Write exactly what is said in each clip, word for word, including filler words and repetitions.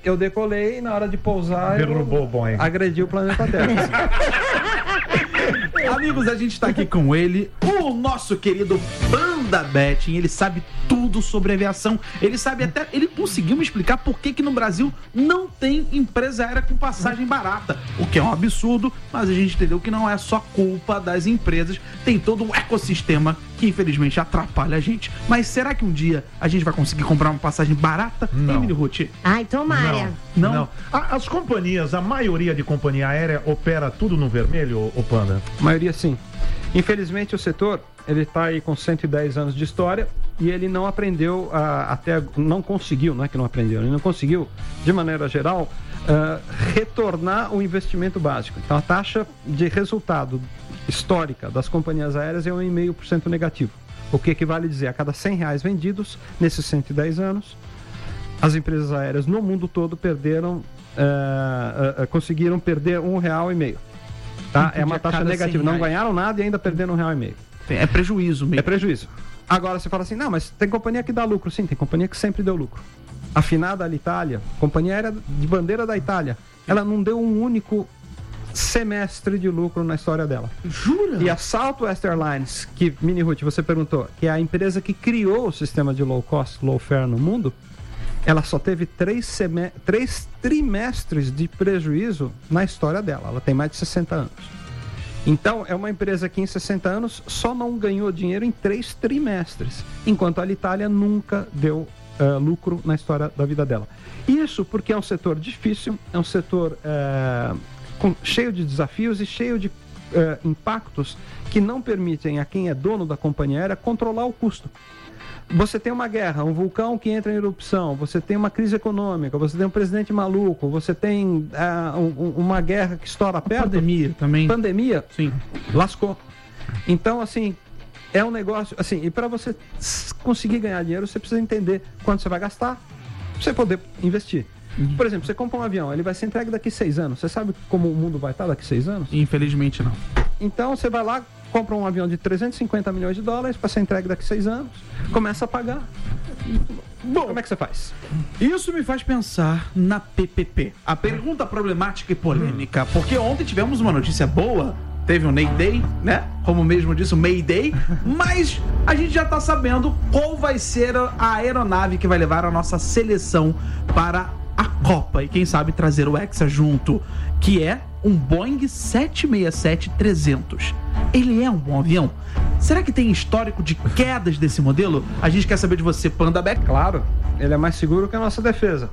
eu decolei e na hora de pousar derrubou eu o Boeing. Agredi o planeta Terra. Amigos, a gente tá aqui com ele, o nosso querido Panda Betting. Ele sabe tudo sobre aviação. Ele sabe até, ele conseguiu me explicar por que que no Brasil não tem empresa aérea com passagem barata, o que é um absurdo, mas a gente entendeu que não é só culpa das empresas, tem todo um ecossistema que infelizmente atrapalha a gente. Mas será que um dia a gente vai conseguir comprar uma passagem barata? Não. Emily Ruth? Ai, tomara. Não. Não? não. A- As companhias, a maioria de companhia aérea opera tudo no vermelho, ô Panda? A maioria sim. Infelizmente o setor, ele está aí com cento e dez anos de história e ele não aprendeu, a, até não conseguiu, não é que não aprendeu, ele não conseguiu, de maneira geral, uh, retornar o investimento básico. Então a taxa de resultado histórica das companhias aéreas é um vírgula cinco por cento negativo. O que equivale a dizer, a cada cem reais vendidos, nesses cento e dez anos, as empresas aéreas no mundo todo perderam, uh, uh, uh, conseguiram perder um real e meio. Tá? É uma taxa negativa. Não ganharam nada e ainda perderam um real e meio. É prejuízo mesmo. É prejuízo. Agora você fala assim, não, mas tem companhia que dá lucro. Sim, tem companhia que sempre deu lucro. A Finada Alitalia, companhia aérea de bandeira da Itália, ela não deu um único semestre de lucro na história dela. Jura? E a Southwest Airlines, que, Mini Ruth, você perguntou, que é a empresa que criou o sistema de low cost, low fare no mundo, ela só teve três, seme... três trimestres de prejuízo na história dela. Ela tem mais de sessenta anos. Então, é uma empresa que em sessenta anos só não ganhou dinheiro em três trimestres, enquanto a Alitalia nunca deu uh, lucro na história da vida dela. Isso porque é um setor difícil, é um setor uh, com... cheio de desafios e cheio de uh, impactos que não permitem a quem é dono da companhia aérea controlar o custo. Você tem uma guerra, um vulcão que entra em erupção, você tem uma crise econômica, você tem um presidente maluco, você tem uh, um, uma guerra que estoura perto. Pandemia também. Pandemia, sim, lascou. Então, assim, é um negócio, assim, e para você conseguir ganhar dinheiro, você precisa entender quanto você vai gastar, pra você poder investir. Uhum. Por exemplo, você compra um avião, ele vai ser entregue daqui a seis anos. Você sabe como o mundo vai estar daqui a seis anos? Infelizmente não. Então, você vai lá, compra um avião de trezentos e cinquenta milhões de dólares para ser entregue daqui a seis anos, começa a pagar. Bom, como é que você faz? Isso me faz pensar na P P P. A pergunta problemática e polêmica, porque ontem tivemos uma notícia boa, teve um Mayday, né? Como mesmo disse, o Mayday, mas a gente já tá sabendo qual vai ser a aeronave que vai levar a nossa seleção para a Copa e quem sabe trazer o Hexa junto, que é um Boeing sete seis sete trezentos. Ele é um bom avião? Será que tem histórico de quedas desse modelo? A gente quer saber de você, Panda Beck. Claro, ele é mais seguro que a nossa defesa.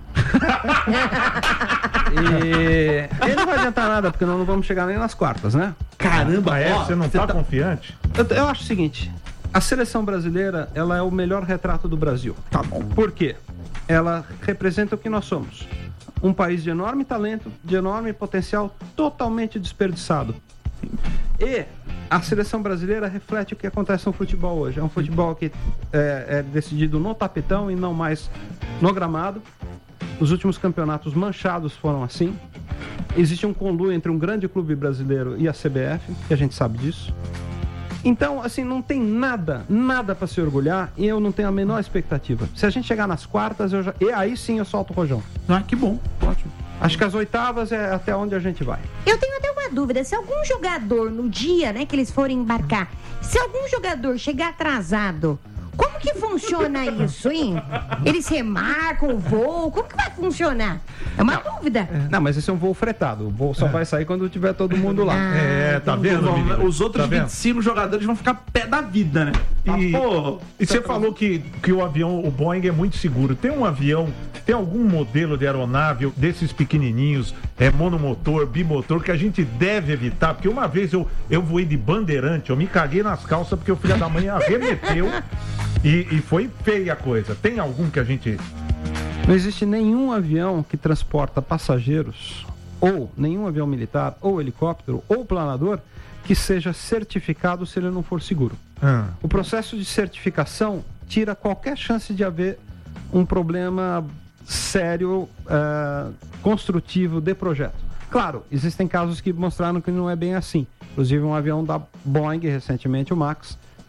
E ele não vai adiantar nada, porque nós não vamos chegar nem nas quartas, né? Caramba, é, ó, você não tá, tá confiante? Eu, eu acho o seguinte, a seleção brasileira, ela é o melhor retrato do Brasil. Tá bom. Por quê? Ela representa o que nós somos. Um país de enorme talento, de enorme potencial, totalmente desperdiçado. E a seleção brasileira reflete o que acontece no futebol hoje. É um futebol que é, é decidido no tapetão e não mais no gramado. Os últimos campeonatos manchados foram assim. Existe um conluio entre um grande clube brasileiro e a C B F, que a gente sabe disso. Então, assim, não tem nada, nada para se orgulhar e eu não tenho a menor expectativa. Se a gente chegar nas quartas, eu já... e aí sim eu solto o rojão. Ah, que bom, ótimo. Acho que as oitavas é até onde a gente vai. Eu tenho até uma dúvida, se algum jogador, no dia, né, que eles forem embarcar, se algum jogador chegar atrasado, como que funciona isso, hein? Eles remarcam o voo, como que vai funcionar? É uma não, dúvida. É, não, mas esse é um voo fretado. O voo só é. vai sair quando tiver todo mundo lá. Ah, é, tá vendo? Vão, os outros tá vendo? vinte e cinco jogadores vão ficar pé da vida, né? E, ah, pô, e você falou que, que o avião, o Boeing é muito seguro. Tem um avião, tem algum modelo de aeronave desses pequenininhos, é monomotor, bimotor, que a gente deve evitar? Porque uma vez eu, eu voei de Bandeirante, eu me caguei nas calças porque o filho da mãe arremeteu e, e foi feia a coisa. Tem algum que a gente... Não existe nenhum avião que transporta passageiros, ou nenhum avião militar, ou helicóptero, ou planador, que seja certificado se ele não for seguro. Ah. O processo de certificação tira qualquer chance de haver um problema sério, uh, construtivo de projeto. Claro, existem casos que mostraram que não é bem assim. Inclusive um avião da Boeing, recentemente o Max,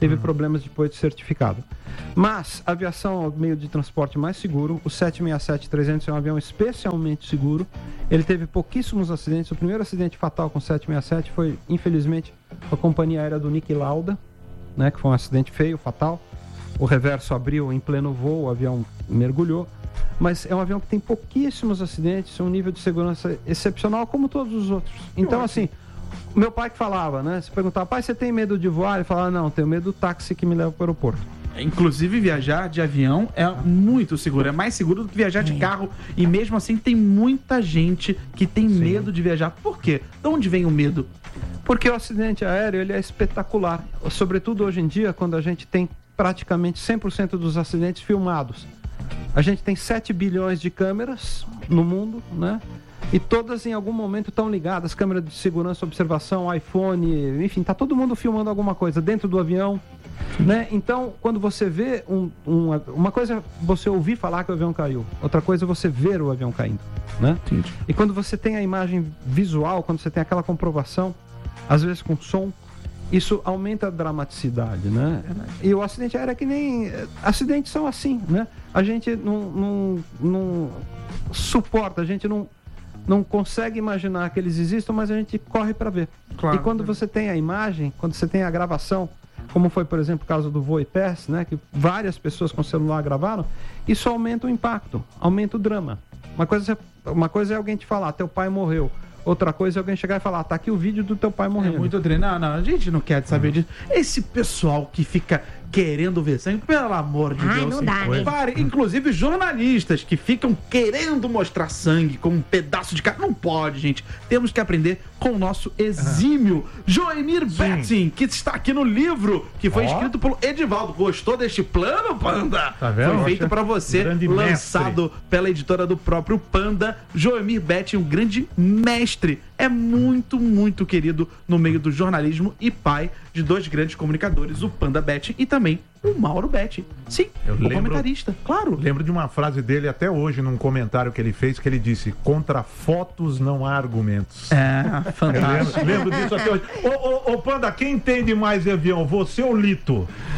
teve problemas depois de certificado. Mas a aviação é o meio de transporte mais seguro. O sete sessenta e sete trezentos é um avião especialmente seguro. Ele teve pouquíssimos acidentes. O primeiro acidente fatal com o sete sessenta e sete foi, infelizmente, a companhia aérea do Niki Lauda, né, que foi um acidente feio, fatal. O reverso abriu em pleno voo, o avião mergulhou. Mas é um avião que tem pouquíssimos acidentes, um nível de segurança excepcional, como todos os outros. Então, assim, meu pai que falava, né? Se perguntava, pai, você tem medo de voar? Ele falava, não, tenho medo do táxi que me leva para o aeroporto. Inclusive, viajar de avião é muito seguro. É mais seguro do que viajar de carro. E mesmo assim, tem muita gente que tem Sim. medo de viajar. Por quê? De onde vem o medo? Porque o acidente aéreo, ele é espetacular. Sobretudo hoje em dia, quando a gente tem praticamente cem por cento dos acidentes filmados. A gente tem sete bilhões de câmeras no mundo, né? E todas em algum momento estão ligadas, câmeras de segurança, observação, iPhone, enfim, tá todo mundo filmando alguma coisa dentro do avião, né? Então, quando você vê um, um, uma coisa é você ouvir falar que o avião caiu, outra coisa é você ver o avião caindo, né? Entendi. E quando você tem a imagem visual, quando você tem aquela comprovação, às vezes com som, isso aumenta a dramaticidade, né? E o acidente aéreo é que nem... Acidentes são assim, né? A gente não, não, não suporta, a gente não, não consegue imaginar que eles existam, mas a gente corre para ver. Claro. E quando você tem a imagem, quando você tem a gravação, como foi, por exemplo, o caso do voo I P E S, né? Que várias pessoas com celular gravaram, isso aumenta o impacto, aumenta o drama. Uma coisa, uma coisa é alguém te falar, teu pai morreu. Outra coisa é alguém chegar e falar, tá aqui o vídeo do teu pai morrendo. É muito treino. Não, não, a gente não quer saber disso. Esse pessoal que fica querendo ver sangue, pelo amor de Ai, Deus. não dá, né? Pare, inclusive jornalistas que ficam querendo mostrar sangue como um pedaço de carne. Não pode, gente. Temos que aprender com o nosso exímio Joemir Betting, que está aqui no livro, que foi oh. escrito pelo Edivaldo. Gostou deste plano, Panda? Tá vendo? Foi feito para você, grande lançado mestre. pela editora do próprio Panda. Joemir Betting, um grande mestre. É muito, muito querido no meio do jornalismo e pai de dois grandes comunicadores, o Panda Betting e também o Mauro Betting. Sim, eu o lembro, comentarista, claro. Lembro de uma frase dele até hoje, num comentário que ele fez, que ele disse, contra fotos não há argumentos. É, fantástico. Eu lembro, lembro disso até hoje. Ô, ô, ô, Panda, quem entende mais de avião, você ou Lito?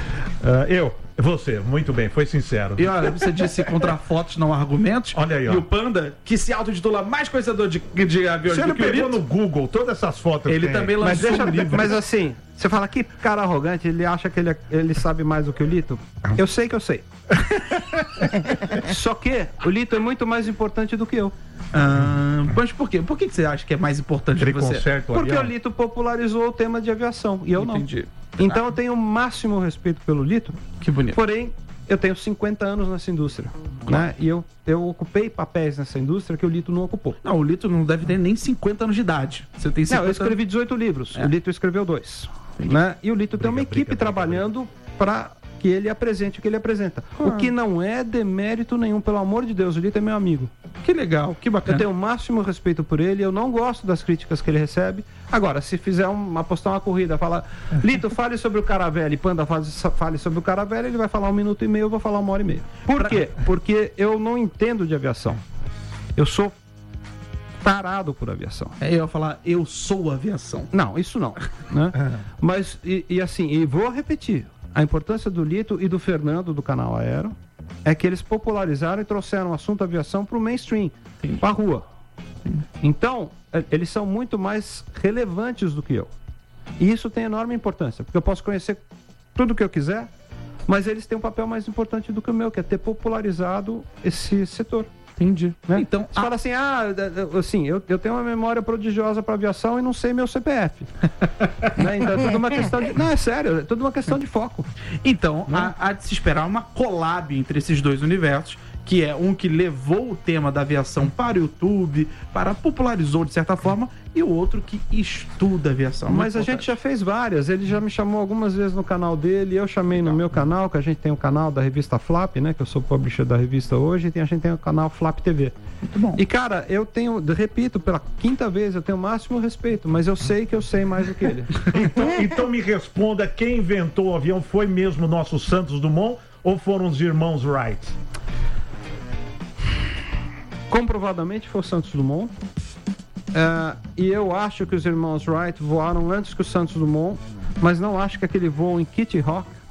Uh, eu. Você, muito bem, foi sincero. E olha, você disse contra fotos não há argumentos. Olha aí, ó. E o Panda, que se autotitula mais conhecedor de, de aviões do que o Lito. Ele pegou no Google todas essas fotos. Ele também lançou mas, deixa, um livro. Mas assim, você fala que cara arrogante, ele acha que ele, ele sabe mais do que o Lito? Eu sei que eu sei. Só que o Lito é muito mais importante do que eu. Ah, mas por quê? Por que você acha que é mais importante ele que você? Conserta o Porque avião? o Lito popularizou o tema de aviação e eu Entendi. não. Então ah. eu tenho o máximo respeito pelo Lito. Que bonito. Porém, eu tenho cinquenta anos nessa indústria, claro. né? E eu, eu ocupei papéis nessa indústria que o Lito não ocupou. Não, o Lito não deve ter nem cinquenta anos de idade. Você tem cinquenta... Não, eu escrevi dezoito livros. É. O Lito escreveu dois. Né? E o Lito briga, tem uma equipe briga, trabalhando para que ele apresente o que ele apresenta. Ah. O que não é demérito nenhum, pelo amor de Deus. O Lito é meu amigo. Que legal, que bacana. Eu tenho o máximo respeito por ele, eu não gosto das críticas que ele recebe. Agora, se fizer um, apostar uma corrida, falar, Lito, fale sobre o Caravelle, Panda fale sobre o Caravelle, ele vai falar um minuto e meio, eu vou falar uma hora e meia. Por pra... quê? Porque eu não entendo de aviação. Eu sou tarado por aviação. É, eu ia falar, eu sou aviação. Não, isso não. Né? Mas, e, e assim, e vou repetir, a importância do Lito e do Fernando, do canal Aero, é que eles popularizaram e trouxeram o assunto aviação para o mainstream, para a rua. Sim. Então, eles são muito mais relevantes do que eu. E isso tem enorme importância, porque eu posso conhecer tudo o que eu quiser, mas eles têm um papel mais importante do que o meu, que é ter popularizado esse setor. Entendi. Né? Então, você a... fala assim, ah, assim, eu, eu tenho uma memória prodigiosa para aviação e não sei meu C P F. Né? Então é tudo uma questão de... Não, é sério, é tudo uma questão de foco. Então, né? há, há de se esperar uma collab entre esses dois universos, que é um que levou o tema da aviação para o YouTube, para popularizou de certa forma, e o outro que estuda aviação. Mas a gente já fez várias, ele já me chamou algumas vezes no canal dele, eu chamei no meu canal, que a gente tem o canal da revista Flap, né, que eu sou publisher da revista hoje, e a gente tem o canal Flap T V. Muito bom. E cara, eu tenho, repito, pela quinta vez, eu tenho o máximo respeito, mas eu sei que eu sei mais do que ele. então, então me responda, quem inventou o avião foi mesmo o nosso Santos Dumont ou foram os irmãos Wright? Comprovadamente foi o Santos Dumont. Uh, e eu acho que os irmãos Wright voaram antes que o Santos Dumont, mas não acho que aquele voo em Kitty Hawk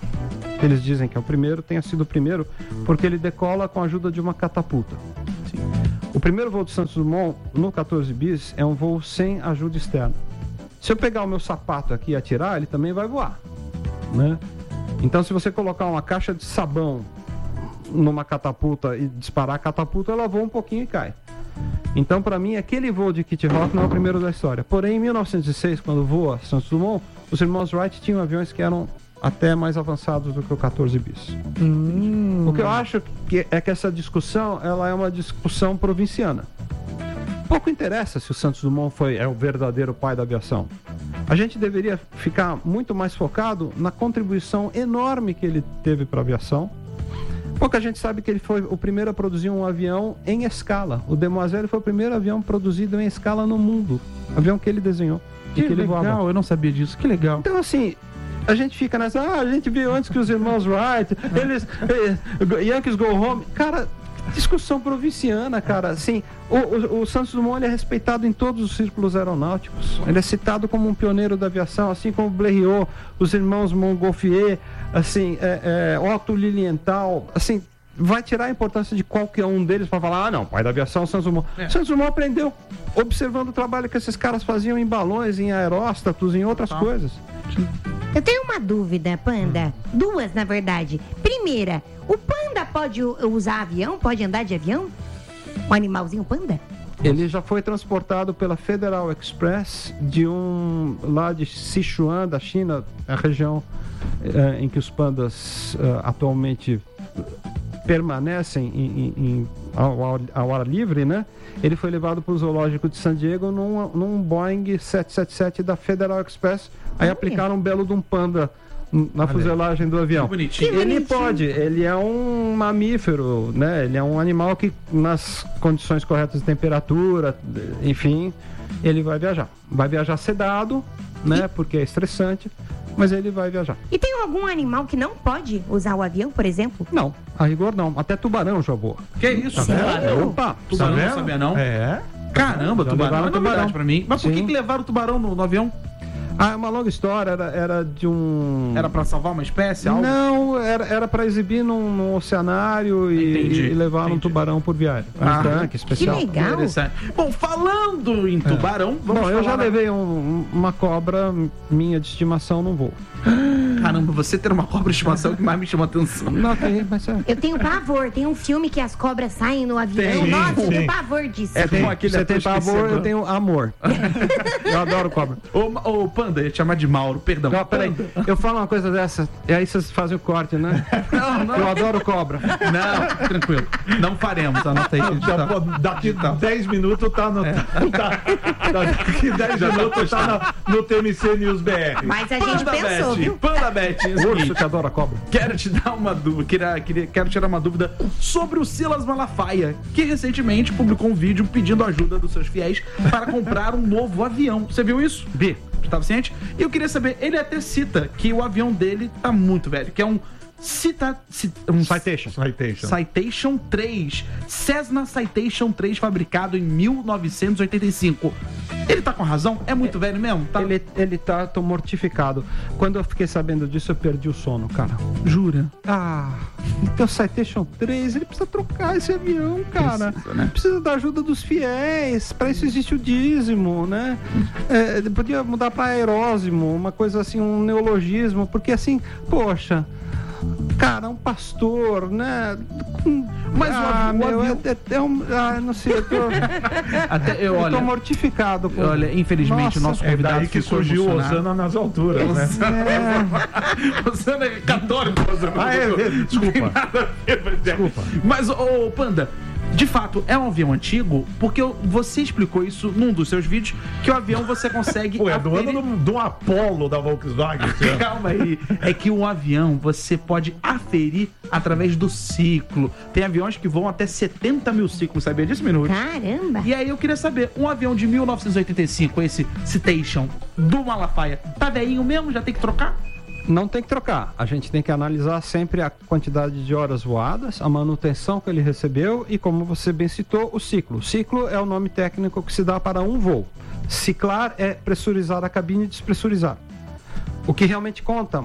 que eles dizem que é o primeiro, tenha sido o primeiro, porque ele decola com a ajuda de uma catapulta. Sim. O primeiro voo do Santos Dumont, no quatorze bis, é um voo sem ajuda externa. Se eu pegar o meu sapato aqui e atirar, ele também vai voar, né? Então, se você colocar uma caixa de sabão numa catapulta e disparar a catapulta, ela voa um pouquinho e cai. Então, para mim, aquele voo de Kitty Hawk não é o primeiro da história. Porém, em mil novecentos e seis, quando voa Santos Dumont, os irmãos Wright tinham aviões que eram até mais avançados do que o quatorze bis. Hum. O que eu acho que é que essa discussão, ela é uma discussão provinciana. Pouco interessa se o Santos Dumont foi, é o verdadeiro pai da aviação. A gente deveria ficar muito mais focado na contribuição enorme que ele teve para a aviação. Pouca gente sabe que ele foi o primeiro a produzir um avião em escala. O Demoiselle foi o primeiro avião produzido em escala no mundo. Avião que ele desenhou. Que, que ele legal, voava. Eu não sabia disso. Que legal. Então, assim, a gente fica nessa... Ah, a gente viu antes que os irmãos Wright, eles... eh, Yankees go home. Cara, discussão provinciana, cara. Assim, o, o, o Santos Dumont ele é respeitado em todos os círculos aeronáuticos. Ele é citado como um pioneiro da aviação, assim como Blériot, os irmãos Montgolfier, assim, é, é, Otto Lilienthal, assim, vai tirar a importância de qualquer um deles para falar, ah, não, pai da aviação é o Santos Dumont. É. Santos Dumont aprendeu observando o trabalho que esses caras faziam em balões, em aeróstatos, em outras ah. coisas. Eu tenho uma dúvida, Panda. Hum. Duas, na verdade. Primeira, o Panda pode usar avião? Pode andar de avião? O animalzinho Panda? Ele já foi transportado pela Federal Express de um lá de Sichuan, da China, a região eh, em que os pandas eh, atualmente permanecem em, em, em, ao, ao ar livre, né? Ele foi levado para o zoológico de San Diego num, num Boeing sete sete sete da Federal Express. Aí Ai. aplicaram um belo de um panda na fuselagem do avião. Que bonitinho. Ele bonitinho. pode, ele é um mamífero, né? Ele é um animal que nas condições corretas de temperatura, enfim, ele vai viajar. Vai viajar sedado, né? Porque é estressante, mas ele vai viajar. E tem algum animal que não pode usar o avião, por exemplo? Não, a rigor não. Até tubarão já voa. Que isso? Sério? É, opa, tubarão não sabia não? É. Caramba, já tubarão é novidade pra mim. Mas por Sim. que, que levaram o tubarão no, no avião? Ah, é uma longa história, era, era de um... Era pra salvar uma espécie? Algo? Não, era, era pra exibir num, num oceanário e, e levar entendi. um tubarão por viagem. Um ah, tanque especial. Que legal. Bom, falando em tubarão, é. vamos Bom, eu já na... levei um, uma cobra minha de estimação no voo. Caramba, você ter uma cobra de estimação é o que mais me chama atenção. Não, tem, mas é. Eu tenho pavor, tem um filme que as cobras saem no avião. Tem, Nossa, eu sim. tenho pavor disso. É Tem, como aquele você tem pavor, eu tenho... tenho amor. Eu adoro cobra. Ô, ô, Panda, eu ia te chamar de Mauro, perdão. Não, peraí, eu falo uma coisa dessa, e aí vocês fazem o corte, né? Não, não. Eu adoro cobra. Não, tranquilo. Não faremos, anota aí. Que a gente tá... Daqui dez minutos tá no. É. Tá, daqui dez minutos tá no, no T M C News B R. Mas a gente Panda pensou, Bet, viu? Panda Bet, Urso que adora cobra. quero te dar uma dúvida, queria, queria, quero tirar uma dúvida sobre o Silas Malafaia, que recentemente publicou um vídeo pedindo ajuda dos seus fiéis para comprar um novo avião. Você viu isso? Vi. Estava ciente? E eu queria saber, ele até cita que o avião dele tá muito velho, que é um Cita, cita, um Citation. Citation. Citation três. Cessna Citation três, fabricado em mil novecentos e oitenta e cinco. Ele tá com razão? É muito é, velho mesmo? Tá... Ele, ele tá, tô mortificado. Quando eu fiquei sabendo disso, eu perdi o sono, cara. Jura? Ah, então o Citation três, ele precisa trocar esse avião, cara. Precisa, né? Precisa da ajuda dos fiéis. Pra isso existe o dízimo, né? É, podia mudar pra aerósimo, uma coisa assim, um neologismo, porque assim, poxa... Cara, um pastor, né? Mas ah, o avião... meu, é, é, é um... Ah, não sei, eu tô... Até, eu, eu olha, tô mortificado. Com... Olha, infelizmente, Nossa, o nosso é convidado daí que ficou surgiu o emocionado. Osana nas alturas, né? É. Osana é católico, Osana. Ah, é, é, desculpa. Desculpa. Mas, ô, Panda... De fato, é um avião antigo, porque você explicou isso num dos seus vídeos, que o avião você consegue... Pô, é do ano do, do Apollo da Volkswagen. Calma aí. É que um avião você pode aferir através do ciclo. Tem aviões que voam até setenta mil ciclos, sabia disso, Minuto? Caramba! E aí eu queria saber, um avião de mil novecentos e oitenta e cinco, esse Citation do Malafaia, tá velhinho mesmo? Já tem que trocar? Não tem que trocar. A gente tem que analisar sempre a quantidade de horas voadas, a manutenção que ele recebeu e, como você bem citou, o ciclo. O ciclo é o nome técnico que se dá para um voo. Ciclar é pressurizar a cabine e despressurizar. O que realmente conta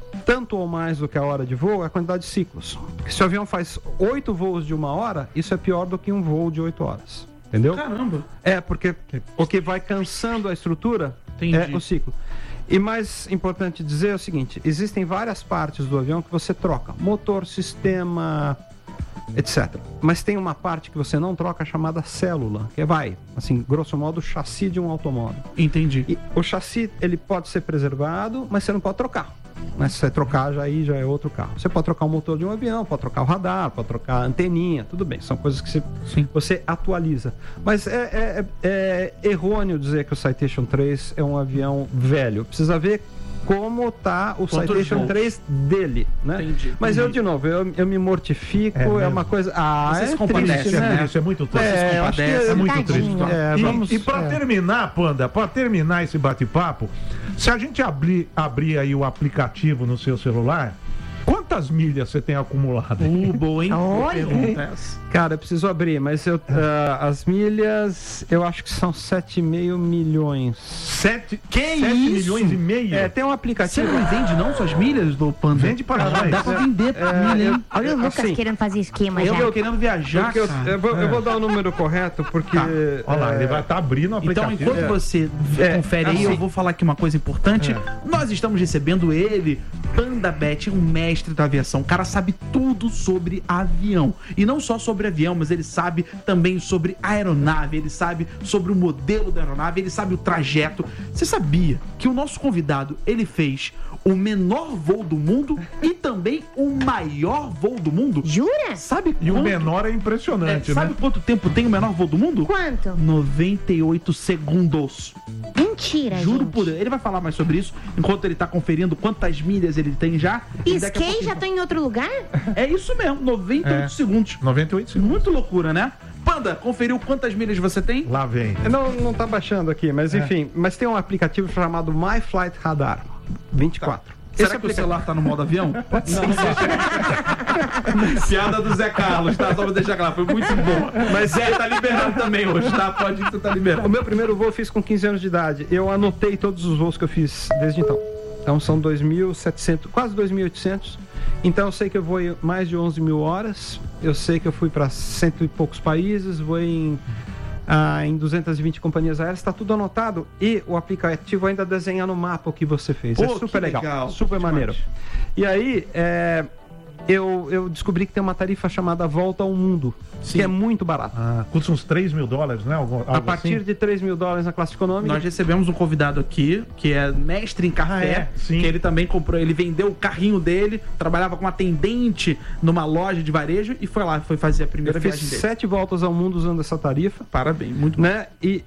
tanto ou mais do que a hora de voo é a quantidade de ciclos. Se o avião faz oito voos de uma hora, isso é pior do que um voo de oito horas. Entendeu? Caramba. É, porque o que vai cansando a estrutura Entendi. é o ciclo. E mais importante dizer é o seguinte, existem várias partes do avião que você troca. Motor, sistema, etcétera. Mas tem uma parte que você não troca chamada célula, que vai, assim, grosso modo, o chassi de um automóvel. Entendi. E o chassi, ele pode ser preservado, mas você não pode trocar. Mas se você trocar, já aí já é outro carro. Você pode trocar o motor de um avião, pode trocar o radar, pode trocar a anteninha, tudo bem. São coisas que você, você atualiza. Mas é, é, é errôneo dizer que o Citation três é um avião velho. Precisa ver como tá o Quantos Citation voos? três dele, né? Entendi. Mas eu, Entendi. de novo, eu, eu me mortifico, É é, mesmo? uma coisa... Ah, Vocês é compadecem, triste, né? né? Isso é muito triste. É, eu acho que compadecem. É muito Tadinho. triste. É, e, vamos- e para é. terminar, Panda, para terminar esse bate-papo, se a gente abrir, abrir aí o aplicativo no seu celular, quantas milhas você tem acumulado? Uh, boa, hein? Olha. Pergunta essa. Cara, eu preciso abrir, mas eu, ah, as milhas, eu acho que são sete vírgula cinco milhões. Sete, Que sete isso? milhões e meio? É, tem um Você aplicativo... não vende não suas milhas do Panda? Vende para Ah, nós. Dá pra vender É, milha, eu- hein? Olha o Lucas assim, querendo fazer esquema Eu já. tô querendo viajar, Porque eu, cara. eu vou, eu vou dar o número correto, porque... Tá. Olha lá, é, ele vai estar abrindo o Então, aplicativo. enquanto você É, confere aí, assim. eu vou falar aqui uma coisa importante. Nós estamos recebendo ele, Panda Bet, um mestre da aviação. O cara sabe tudo sobre avião. E não só sobre avião, mas ele sabe também sobre aeronave, ele sabe sobre o modelo da aeronave, ele sabe o trajeto. Você sabia que o nosso convidado, ele fez o menor voo do mundo e também o maior voo do mundo? Jura? Sabe E o quanto- menor é é, impressionante, sabe né? quanto tempo tem o menor voo do mundo? Quanto? noventa e oito segundos. Mentira, Juro gente. por Deus. Ele vai falar mais sobre isso enquanto ele tá conferindo quantas milhas ele tem já. E daqui a Skate já pouquinho- tá em outro lugar? É isso mesmo, noventa e oito É. segundos. noventa e oito segundos. Muito loucura, né? Panda, conferiu quantas milhas você tem? Lá vem. Não, não tá baixando aqui, mas enfim. Mas tem um aplicativo chamado My Flight Radar vinte e quatro. Será que o celular tá no modo avião? Pode ser. Piada do Zé Carlos, tá? Só pra deixar claro, foi muito bom. Mas Zé tá liberando também hoje, tá? Pode ir que você tá O liberando. meu primeiro voo eu fiz com quinze anos de idade. Eu anotei todos os voos que eu fiz desde então. Então são dois mil e setecentos, quase dois mil e oitocentos. Então eu sei que eu voei mais de onze mil horas. Eu sei que eu fui para cento e poucos países. Voei em, ah, em duzentas e vinte companhias aéreas. Está tudo anotado. E o aplicativo ainda desenha no mapa o que você fez. Pô, que é super legal, legal, super demais. maneiro. E aí, é, eu, eu descobri que tem uma tarifa chamada Volta ao Mundo, Sim. que é muito barato. Ah, custa uns três mil dólares, né? Algo, A algo partir assim? de três mil dólares na classe econômica. Nós recebemos um convidado aqui, que é mestre em café, Ah, é? Sim. que ele também comprou, ele vendeu o carrinho dele, trabalhava como atendente numa loja de varejo e foi lá, foi fazer a primeira Eu fiz viagem dele. sete voltas ao mundo usando essa tarifa. Parabéns, muito bom. Né? E,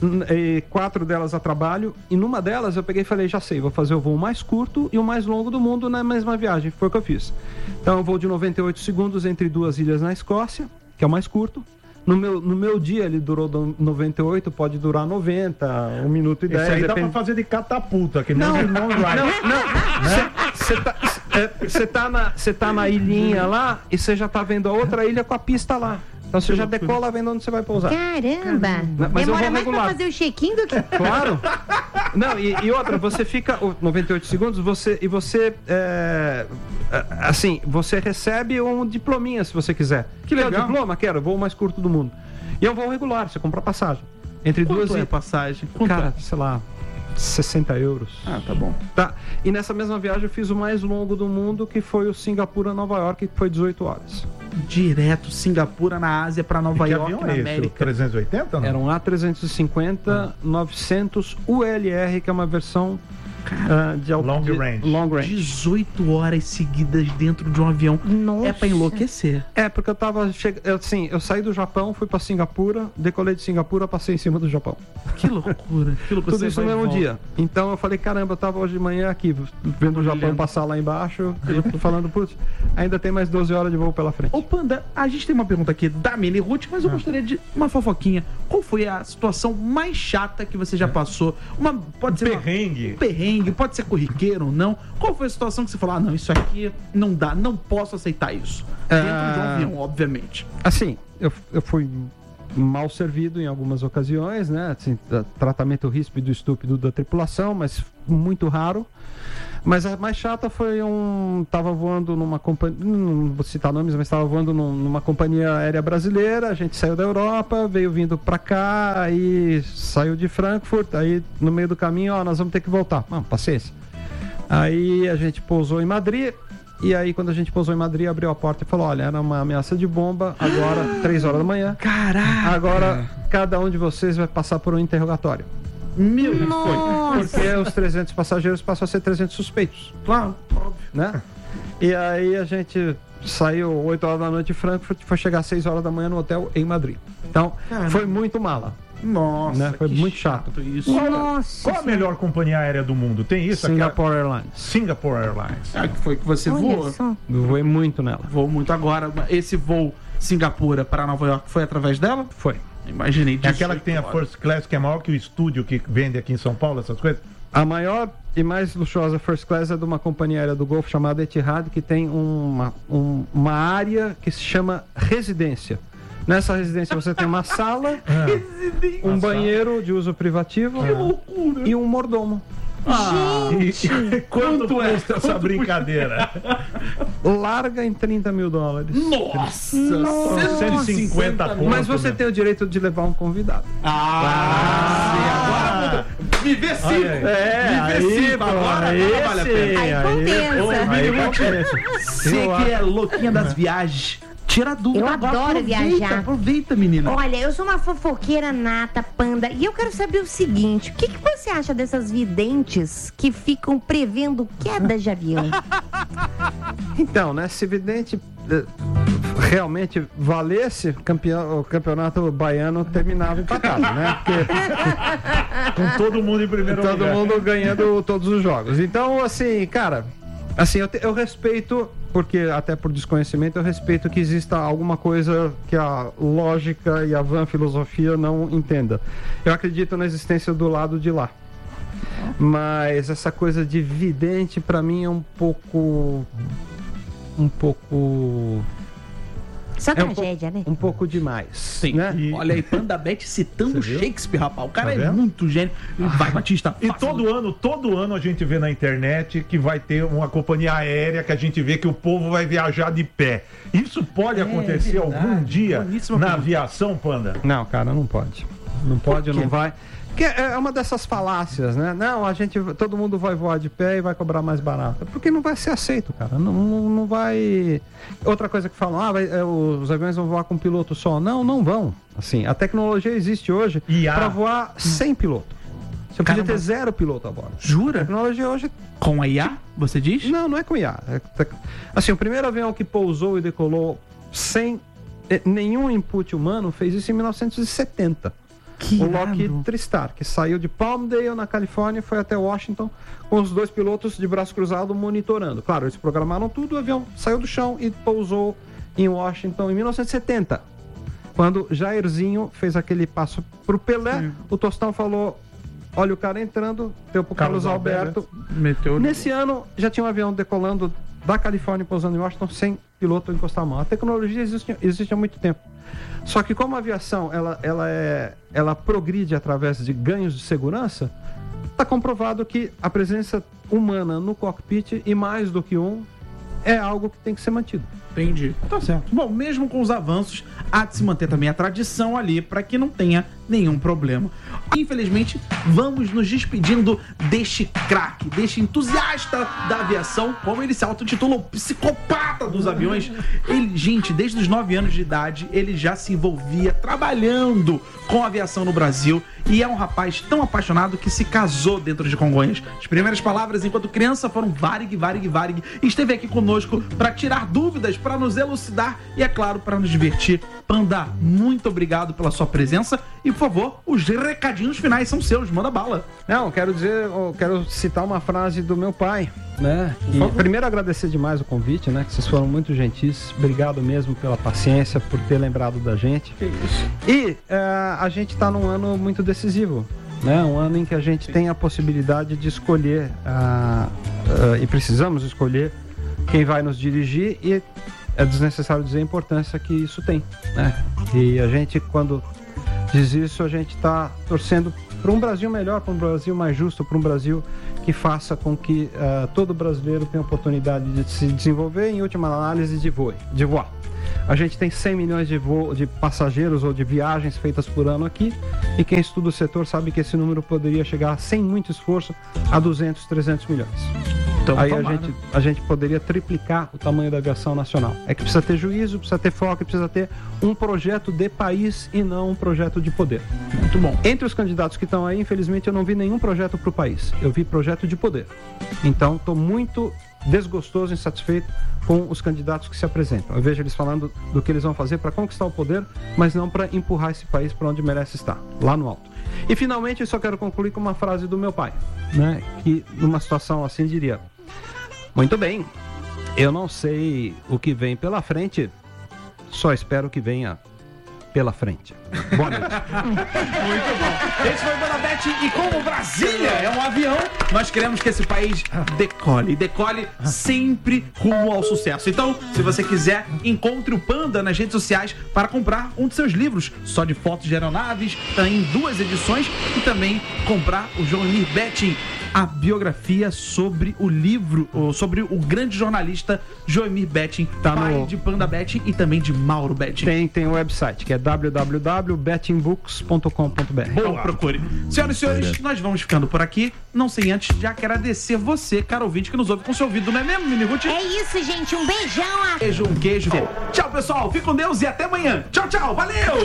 e quatro delas a trabalho. E numa delas eu peguei e falei, já sei, vou fazer o voo mais curto e o mais longo do mundo na mesma viagem. Foi o que eu fiz. Então eu vou de noventa e oito segundos entre duas ilhas na Escócia, que é o mais curto. No meu, no meu dia ele durou do- noventa e oito, pode durar noventa, um minuto e Esse dez. aí dá depende- pra fazer de catapulta, que Não, nem o não, Irmão Wright. não. Você tá, é, cê tá, na- cê tá na ilhinha lá e você já tá vendo a outra ilha com a pista lá. Então você já decola vendo onde você vai pousar. Caramba! Mas eu Demora vou mais pra regular. fazer o check-in do que... Claro. Não, e, e outra, você fica o noventa e oito segundos, você e você é, é, assim, você recebe um diplominha se você quiser. Que Quer o legal. diploma? Quero, voo mais curto do mundo. E é um voo regular, você compra passagem. Entre duas Quanto é e a passagem? Quanto cara, é? sei lá, sessenta euros. Ah, tá bom. Tá. E nessa mesma viagem eu fiz o mais longo do mundo, que foi o Singapura Nova York, que foi dezoito horas. Direto, Singapura na Ásia pra Nova Que York, avião na é esse? O América. trezentos e oitenta? Não? Era um A trezentos e cinquenta novecentos U L R, que é uma versão ah, de alto Long de- range. Long range. dezoito horas seguidas dentro de um avião. Nossa. É pra enlouquecer. É, porque eu tava. Che... eu, Assim, eu saí do Japão, fui pra Singapura, decolei de Singapura, passei em cima do Japão. Que loucura. Que loucura. Tudo Você isso no vai e mesmo volta. dia. Então eu falei, caramba, eu tava hoje de manhã aqui, vendo o Japão Olhando. passar lá embaixo, e eu tô falando, putz, ainda tem mais doze horas de voo pela frente. Ô Panda, a gente tem uma pergunta aqui da Mini Ruth, mas eu gostaria de uma fofoquinha. Qual foi a situação mais chata que você já passou? Uma, pode ser uma- Perrengue. um perrengue, pode ser corriqueiro ou não. Qual foi a situação que você falou, ah, não, isso aqui não dá, não posso aceitar isso? Dentro de um Ah. avião, obviamente. Assim, eu, eu fui mal servido em algumas ocasiões, né? Assim, tratamento ríspido e estúpido da tripulação, mas muito raro. Mas a mais chata foi um... Tava voando numa companhia... Não vou citar nomes, mas estava voando num, numa companhia aérea brasileira. A gente saiu da Europa, veio vindo para cá, aí saiu de Frankfurt, aí no meio do caminho, ó, nós vamos ter que voltar. Ah, paciência. Aí a gente pousou em Madrid, e aí quando a gente pousou em Madrid, abriu a porta e falou, olha, era uma ameaça de bomba, agora, três horas da manhã. Caraca! Agora, cada um de vocês vai passar por um interrogatório. Meu Deus! Porque os trezentos passageiros passam a ser trezentos suspeitos. Claro, óbvio. Né? E aí a gente saiu oito horas da noite de Frankfurt e foi chegar às seis horas da manhã no hotel em Madrid. Então, Caramba. foi muito mala. Nossa, Né? Foi que muito chato. isso. Nossa. Qual a melhor companhia aérea do mundo? Tem isso? Singapore Airlines. Singapore Airlines. Ah, que foi que você Olha voou? só. Eu voei muito nela. Voou muito agora. Esse voo Singapura para Nova York foi através dela? Foi. Imaginei É aquela que tem a dezoito horas. First Class, que é maior que o estúdio que vende aqui em São Paulo, essas coisas? A maior e mais luxuosa First Class é de uma companhia aérea do Golfo chamada Etihad, que tem uma, um- uma área que se chama residência. Nessa residência você tem uma sala, um banheiro de uso privativo e um mordomo. Ah, E, e quanto Quanto é? custa essa brincadeira? Larga em trinta mil dólares. nossa! Nossa. cento e cinquenta mil. conto. Mas você né? tem o direito de levar um convidado. Ah, sim, agora viver cinco. Olha aí. Viver cinco agora, agora vale a pena. Aí compensa. Aí, Você que é louquinha das viagens, tira a dúvida. Eu agora. adoro Aproveita, viajar. Aproveita, menina. Olha, eu sou uma fofoqueira nata, Panda, e eu quero saber o seguinte: o que, que você acha dessas videntes que ficam prevendo quedas de avião? Então, né, se vidente eh, realmente valesse, campeão, o campeonato baiano terminava empatado, né? Porque Com todo mundo em primeiro todo lugar. mundo ganhando todos os jogos. Então, assim, cara, assim, eu, te- eu respeito, porque até por desconhecimento, eu respeito que exista alguma coisa que a lógica e a van filosofia não entenda. Eu acredito na existência do lado de lá. Mas essa coisa de vidente, pra mim, é um pouco. Um pouco. Só É um tragédia, né? Um pouco demais. Sim. Né? E- Olha aí, Panda Bet citando Você viu? Shakespeare, rapaz. O cara Tá é vendo? muito gênio. Vai, Batista. E faça todo ano, todo ano a gente vê na internet que vai ter uma companhia aérea que a gente vê que o povo vai viajar de pé. Isso pode É acontecer verdade. algum dia Boníssima na pergunta. aviação, Panda? Não, cara, não pode. Não pode, quê? não vai. Porque é uma dessas falácias, né? Não, a gente, todo mundo vai voar de pé e vai cobrar mais barato. Porque não vai ser aceito, cara. Não, não, não vai. Outra coisa que falam, ah, vai- é, os aviões vão voar com piloto só. Não, não vão. Assim, a tecnologia existe hoje I A. para voar sem piloto. Você podia Caramba. ter zero piloto a bordo. A Jura? tecnologia hoje. Com a I A, você diz? Não, não é com I A. É tec- assim, o primeiro avião que pousou e decolou sem eh, nenhum input humano fez isso em mil novecentos e setenta. Que O irado. Lockheed TriStar, que saiu de Palmdale, na Califórnia, e foi até Washington, com os dois pilotos de braço cruzado monitorando. Claro, eles programaram tudo, o avião saiu do chão e pousou em Washington em mil novecentos e setenta. Quando Jairzinho fez aquele passo pro Pelé, Sim. o Tostão falou: olha o cara entrando, deu pro Carlos Carlos, Alberto. Meteu. Nesse ano, já tinha um avião decolando da Califórnia e pousando em Washington sem piloto encostar a mão. A tecnologia existe, existe há muito tempo. Só que como a aviação ela, ela, é, ela progride através de ganhos de segurança, está comprovado que a presença humana no cockpit, e mais do que um, é algo que tem que ser mantido. Entendi. Tá certo. Bom, mesmo com os avanços, há de se manter também a tradição ali para que não tenha nenhum problema. Infelizmente, vamos nos despedindo deste craque, deste entusiasta da aviação, como ele se autotitula, o psicopata dos aviões. Ele, gente, desde os nove anos de idade, ele já se envolvia trabalhando com a aviação no Brasil e é um rapaz tão apaixonado que se casou dentro de Congonhas. As primeiras palavras enquanto criança foram Varig, Varig, Varig, e esteve aqui conosco para tirar dúvidas, para nos elucidar e, é claro, para nos divertir. Panda, muito obrigado pela sua presença e, por favor, os recadinhos finais são seus, manda bala. Não, quero dizer, eu quero citar uma frase do meu pai, né? E favor. primeiro agradecer demais o convite, né? Que vocês foram muito gentis. Obrigado mesmo pela paciência, por ter lembrado da gente. Que isso. E eh, a gente está num ano muito decisivo, né? Um ano em que a gente tem a possibilidade de escolher ah, ah, e precisamos escolher quem vai nos dirigir, e é desnecessário dizer a importância que isso tem, né? E a gente, quando Diz isso, a gente está torcendo para um Brasil melhor, para um Brasil mais justo, para um Brasil que faça com que uh, todo brasileiro tenha oportunidade de se desenvolver, em última análise, de, voe, de voar. A gente tem cem milhões de, voo, de passageiros ou de viagens feitas por ano aqui, e quem estuda o setor sabe que esse número poderia chegar, sem muito esforço, a duzentos, trezentos milhões. Então, aí a gente, a gente poderia triplicar o tamanho da aviação nacional. É que precisa ter juízo, precisa ter foco, precisa ter um projeto de país e não um projeto de poder. Muito bom. Entre os candidatos que estão aí, infelizmente, eu não vi nenhum projeto para o país. Eu vi projeto de poder. Então, estou muito desgostoso e insatisfeito com os candidatos que se apresentam. Eu vejo eles falando do que eles vão fazer para conquistar o poder, mas não para empurrar esse país para onde merece estar, lá no alto. E, finalmente, eu só quero concluir com uma frase do meu pai, né? Que, numa situação assim, diria: muito bem, eu não sei o que vem pela frente, só espero que venha pela frente. Boa noite. Muito bom. Esse foi o Dona Beth, e como Brasília é um avião, nós queremos que esse país decole. E decole sempre rumo ao sucesso. Então, se você quiser, encontre o Panda nas redes sociais para comprar um de seus livros, só de fotos de aeronaves, em duas edições, e também comprar o Joemir Betting, a biografia sobre o livro, ou sobre o grande jornalista Joemir Betting, tá pai no... de Panda Betting e também de Mauro Betting. Tem, tem um website que é w w w ponto betting books ponto com ponto b r. Então procure. Senhoras e senhores, nós vamos ficando por aqui, não sem antes de agradecer você, caro ouvinte, que nos ouve com seu ouvido, não é mesmo, Mini Ruth? É isso, gente, um beijão. Beijo, um queijo. Tchau, pessoal, fique com Deus e até amanhã. Tchau, tchau, valeu!